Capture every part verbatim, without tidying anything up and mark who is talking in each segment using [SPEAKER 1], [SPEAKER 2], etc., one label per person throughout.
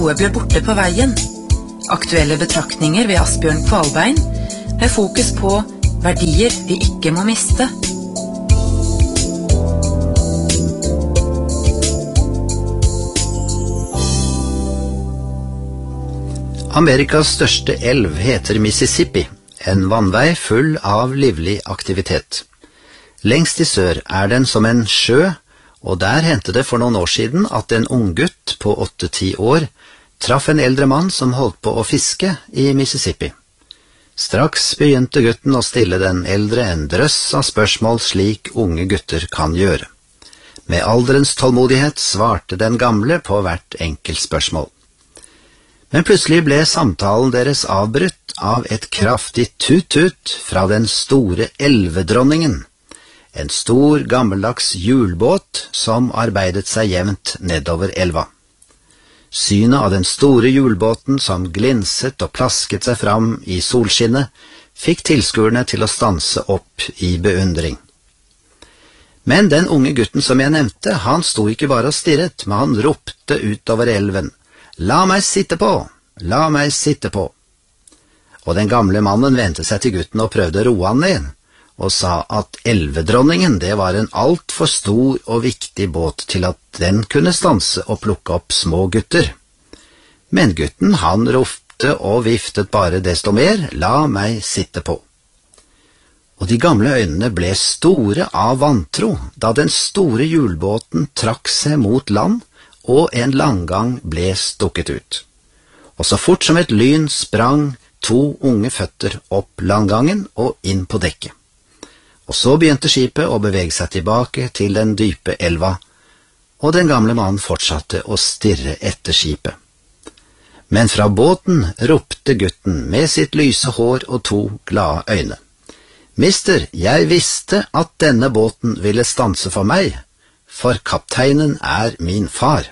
[SPEAKER 1] Noe ble borte på veien. Aktuelle betraktninger ved Asbjørn Kvalbein, med fokus på verdier vi ikke må miste.
[SPEAKER 2] Amerikas største elv heter Mississippi, en vannvei full av livlig aktivitet. Lengst i sør er den som en sjø, og der hendte det for noen år siden at en ung gutt på åtte-ti år traff en eldre mann som holdt på å fiske i Mississippi. Straks begynte gutten å stille den eldre en drøss av spørsmål slik unge gutter kan gjøre. Med alderens tålmodighet svarte den gamle på hvert enkelt spørsmål. Men plutselig ble samtalen deres avbrutt av et kraftig tut-tut fra den store elvedronningen, en stor gammeldags hjulbåt som arbeidet seg jevnt nedover elva. Synet av den store hjulbåten som glinset og plasket seg fram i solskinnet, fikk tilskuerne til å stanse opp i beundring. Men den unge gutten som jeg nevnte, han sto ikke bare og stirret, men han ropte utover elven: «La meg sitte på! La meg sitte på!» Og den gamle mannen vendte seg til gutten og prøvde å roe han ned, og sa at elvedronningen, det var en alt for stor og viktig båt til at den kunne stanse og plukke opp små gutter. Men gutten, han ropte og viftet bare desto mer: «La meg sitte på!» Og de gamle øynene ble store av vantro da den store hjulbåten trakk seg mot land, og en landgang ble stukket ut. Og så fort som et lyn sprang to unge føtter opp landgangen og inn på dekket. Og så begynte skipet å bevege seg tilbake til den dype elva, og den gamle mannen fortsatte å stirre etter skipet. Men fra båten ropte gutten med sitt lyse hår og to glade øyne: «Mister, jeg visste at denne båten ville stanse for meg, for kapteinen er min far.»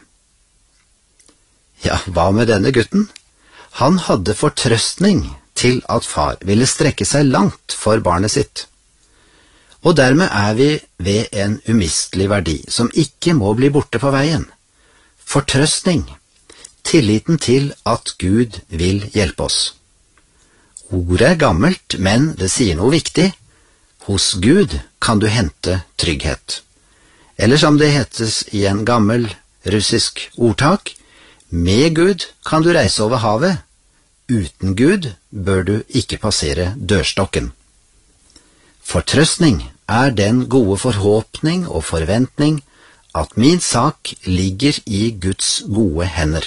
[SPEAKER 2] Ja, hva med denne gutten? Han hadde fortrøstning til at far ville strekke seg langt for barnet sitt. Og dermed er vi ved en umistelig verdi som ikke må bli borte på veien. Fortrøstning, tilliten til at Gud vil hjelpe oss. Ordet er gammelt, men det sier noe viktig. Hos Gud kan du hente trygghet. Eller som det hetes i en gammel russisk ordtak: med Gud kan du reise over havet, uten Gud bør du ikke passere dørstokken. Fortrøstning er den gode forhåpning og forventning at min sak ligger i Guds gode hender.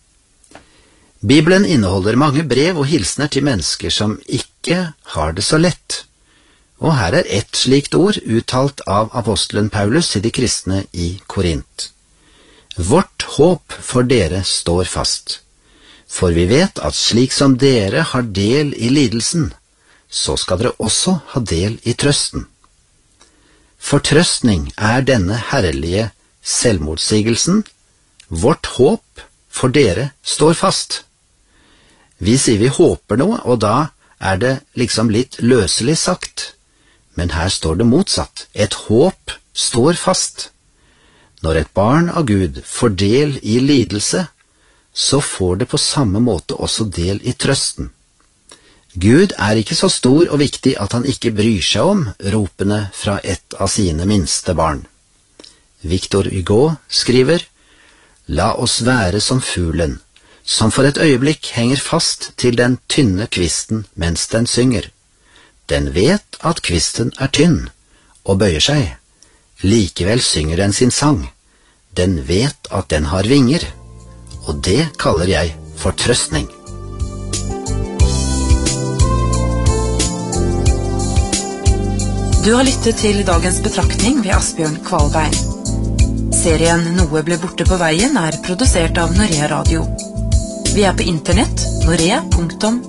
[SPEAKER 2] Bibelen inneholder mange brev og hilsner til mennesker som ikke har det så lett. Og her er ett slikt ord uttalt av apostelen Paulus til de kristne i Korint. Vårt håp for dere står fast, for vi vet at slik som dere har del i lidelsen, så skal dere også ha del i trøsten. Fortrøstning er denne herlige selvmotsigelsen: vårt håp for dere står fast. Vi sier vi håper noe, og da er det liksom litt løselig sagt. Men her står det motsatt. Et håp står fast. Når et barn av Gud får del i lidelse, så får det på samme måte også del i trøsten. Gud er ikke så stor og viktig at han ikke bryr seg om ropene fra et av sine minste barn. Victor Hugo skriver: «La oss være som fuglen, som for et øyeblikk henger fast til den tynne kvisten mens den synger. Den vet at kvisten er tynn, og bøyer seg. Likevel synger den sin sang. Den vet at den har vinger, og det kaller jeg fortrøstning.»
[SPEAKER 1] Du har lyttet til dagens betraktning ved Asbjørn Kvalbein. Serien Noe ble borte på veien er produsert av Norea Radio. Vi er på internett norea punktum